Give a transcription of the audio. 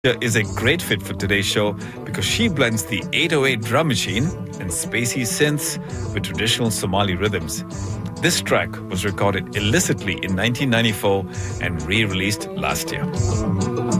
is a great fit for today's show because she blends the 808 drum machine and spacey synths with traditional Somali rhythms. This track was recorded illicitly in 1994 and re-released last year.